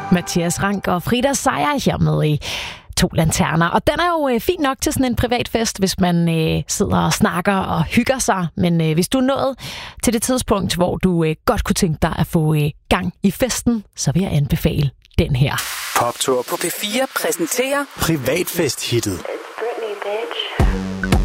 Mathias Rank og Frida Seier her med i To Lanterner. Og den er jo fin nok til sådan en privatfest, hvis man sidder og snakker og hygger sig. Men hvis du er nået til det tidspunkt, hvor du godt kunne tænke dig at få gang i festen, så vil jeg anbefale den her. Poptur på P4 præsenterer Privatfest-hittet.